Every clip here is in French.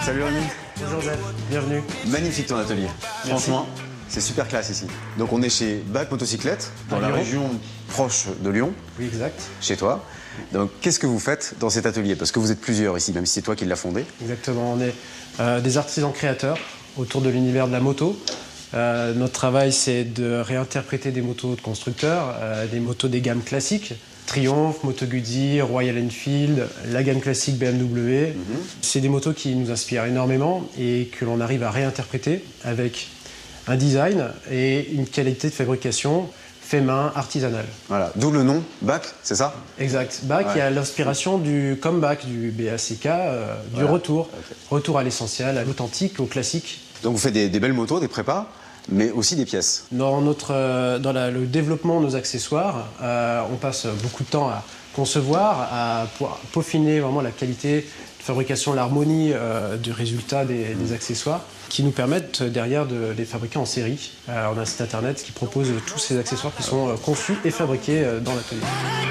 Salut Rémi. Bonjour Zef, bienvenue. Magnifique ton atelier. Franchement, c'est super classe ici. Donc on est chez BAC Motocyclette, dans la région proche de Lyon. Oui, exact. Chez toi. Donc qu'est-ce que vous faites dans cet atelier? Parce que vous êtes plusieurs ici, même si c'est toi qui l'as fondé. Exactement, on est des artisans créateurs autour de l'univers de la moto. Notre travail, c'est de réinterpréter des motos de constructeurs, des motos des gammes classiques. Triumph, Moto Guzzi, Royal Enfield, la gamme classique BMW. C'est des motos qui nous inspirent énormément et que l'on arrive à réinterpréter avec un design et une qualité de fabrication fait main, artisanale. Voilà, d'où le nom BAC, c'est ça? Exact. BAC, il y a l'inspiration du comeback, du BACK, du retour. Okay. Retour à l'essentiel, à l'authentique, au classique. Donc vous faites des belles motos, des prépas, mais aussi des pièces. Dans le développement de nos accessoires, on passe beaucoup de temps à concevoir, à peaufiner vraiment la qualité de fabrication, l'harmonie du résultat des accessoires qui nous permettent derrière de les fabriquer en série. On a un site internet qui propose tous ces accessoires qui sont conçus et fabriqués dans l'atelier.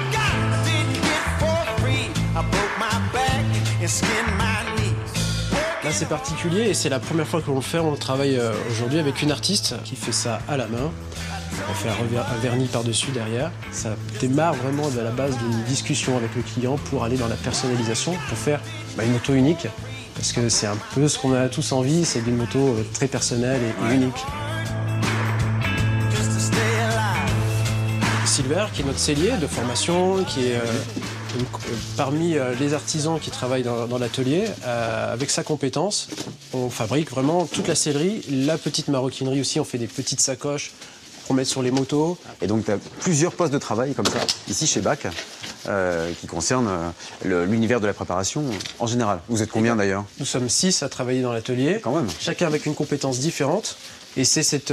Là, c'est particulier et c'est la première fois que l'on le fait. On travaille aujourd'hui avec une artiste qui fait ça à la main. On fait un vernis par-dessus derrière. Ça démarre vraiment de la base d'une discussion avec le client pour aller dans la personnalisation, pour faire une moto unique. Parce que c'est un peu ce qu'on a tous envie, c'est d'une moto très personnelle et unique. Silver, qui est notre sellier de formation, qui est parmi les artisans qui travaillent dans l'atelier, avec sa compétence, on fabrique vraiment toute la sellerie, la petite maroquinerie aussi, on fait des petites sacoches pour mettre sur les motos. Et donc tu as plusieurs postes de travail comme ça, ici chez BAC, qui concernent l'univers de la préparation en général. Vous êtes combien d'ailleurs? Nous sommes 6 à travailler dans l'atelier, chacun avec une compétence différente, et c'est cette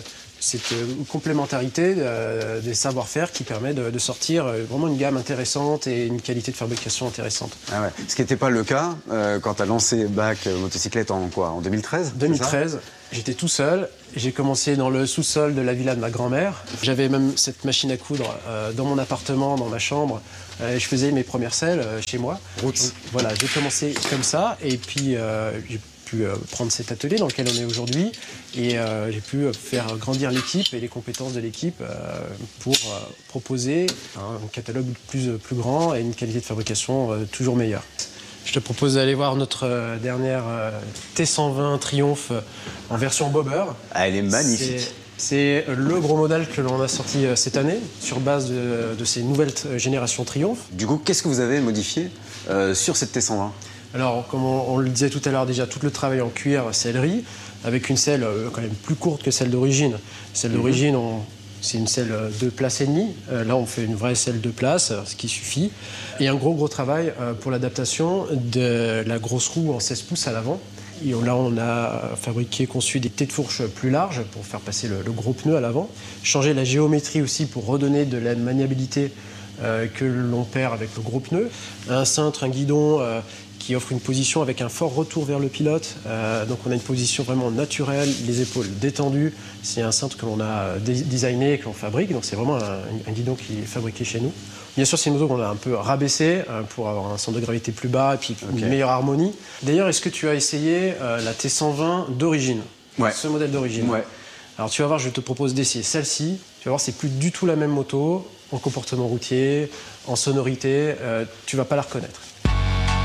complémentarité des savoir-faire qui permet de sortir vraiment une gamme intéressante et une qualité de fabrication intéressante. Ah ouais. Ce qui n'était pas le cas quand tu as lancé BAC Motocyclette en 2013 2013, j'étais tout seul. J'ai commencé dans le sous-sol de la villa de ma grand-mère. J'avais même cette machine à coudre dans mon appartement, dans ma chambre. Je faisais mes premières selles chez moi. Donc, voilà, j'ai commencé comme ça et puis j'ai pu prendre cet atelier dans lequel on est aujourd'hui et j'ai pu faire grandir l'équipe et les compétences de l'équipe pour proposer un catalogue plus grand et une qualité de fabrication toujours meilleure. Je te propose d'aller voir notre dernière T120 Triumph en version bobber. Ah, elle est magnifique. C'est le gros modèle que l'on a sorti cette année sur base de ces nouvelles générations Triumph. Du coup, qu'est-ce que vous avez modifié sur cette T120? Alors, comme on le disait tout à l'heure, déjà tout le travail en cuir sellerie, avec une selle quand même plus courte que celle d'origine. Celle d'origine, c'est une selle 2 places et demie. Là, on fait une vraie selle 2 places, ce qui suffit. Et un gros travail pour l'adaptation de la grosse roue en 16 pouces à l'avant. Et là, on a conçu des têtes de fourche plus larges pour faire passer le gros pneu à l'avant. Changer la géométrie aussi pour redonner de la maniabilité que l'on perd avec le gros pneu. Un cintre, un guidon qui offre une position avec un fort retour vers le pilote. Donc on a une position vraiment naturelle, les épaules détendues. C'est un cintre que l'on a designé et que l'on fabrique, donc c'est vraiment un guidon qui est fabriqué chez nous. Bien sûr, c'est une moto qu'on a un peu rabaissée pour avoir un centre de gravité plus bas et puis une meilleure harmonie. D'ailleurs, est-ce que tu as essayé la T120 d'origine? Ce modèle d'origine. Alors tu vas voir, je te propose d'essayer celle-ci. Tu vas voir, c'est plus du tout la même moto en comportement routier, en sonorité. Tu vas pas la reconnaître.